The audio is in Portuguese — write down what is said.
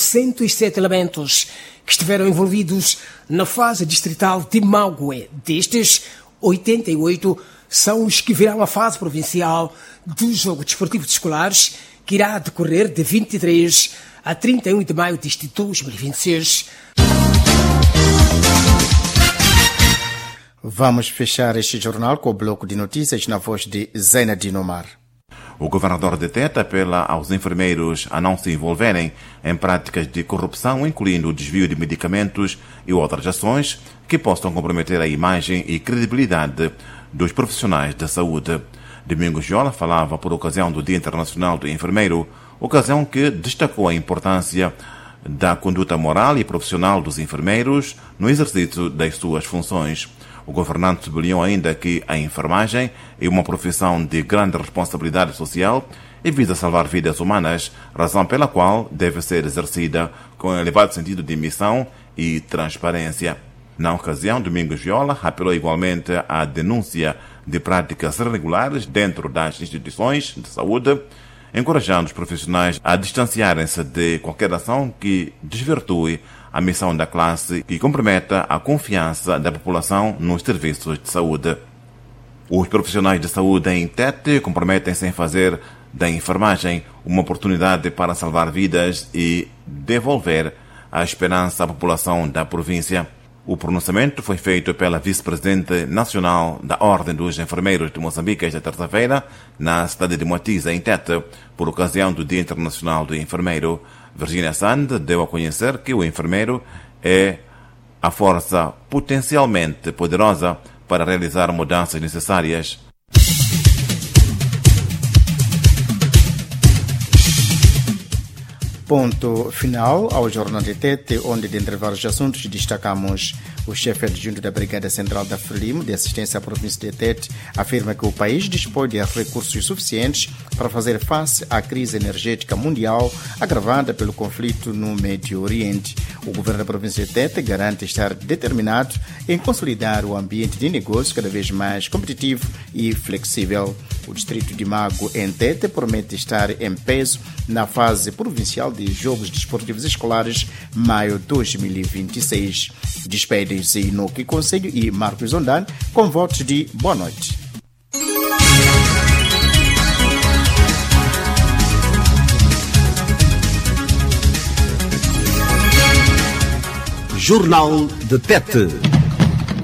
107 elementos que estiveram envolvidos na fase distrital de Mague. Destes, 88 são os que virão à fase provincial do Jogo Desportivo de Escolares, que irá decorrer de 23 a 31 de maio deste 2026. Vamos fechar este jornal com o bloco de notícias na voz de Zainadine Omar. O governador de Tete apela aos enfermeiros a não se envolverem em práticas de corrupção, incluindo o desvio de medicamentos e outras ações que possam comprometer a imagem e credibilidade dos profissionais da saúde. Domingos Viola falava por ocasião do Dia Internacional do Enfermeiro, ocasião que destacou a importância da conduta moral e profissional dos enfermeiros no exercício das suas funções. O governante sublinhou ainda que a enfermagem é uma profissão de grande responsabilidade social e visa salvar vidas humanas, razão pela qual deve ser exercida com elevado sentido de missão e transparência. Na ocasião, Domingos Viola apelou igualmente à denúncia de práticas irregulares dentro das instituições de saúde, encorajando os profissionais a distanciarem-se de qualquer ação que desvirtue a missão da classe e comprometa a confiança da população nos serviços de saúde. Os profissionais de saúde em Tete comprometem-se em fazer da enfermagem uma oportunidade para salvar vidas e devolver a esperança à população da província. O pronunciamento foi feito pela vice-presidente nacional da Ordem dos Enfermeiros de Moçambique esta terça-feira, na cidade de Moatize, em Tete, por ocasião do Dia Internacional do Enfermeiro. Virginia Sand deu a conhecer que o enfermeiro é a força potencialmente poderosa para realizar mudanças necessárias. Ponto final ao Jornal de Tete, onde, dentre vários assuntos, destacamos o chefe adjunto da Brigada Central da FRELIM, de assistência à província de Tete, afirma que o país dispõe de recursos suficientes para fazer face à crise energética mundial agravada pelo conflito no Médio Oriente. O governo da província de Tete garante estar determinado em consolidar o ambiente de negócio cada vez mais competitivo e flexível. O distrito de Mague, em Tete, promete estar em peso na fase provincial de Jogos Desportivos Escolares, maio 2026. Despedem-se Inoki Conselho e Marcos Ondane com votos de boa noite. Jornal de Tete.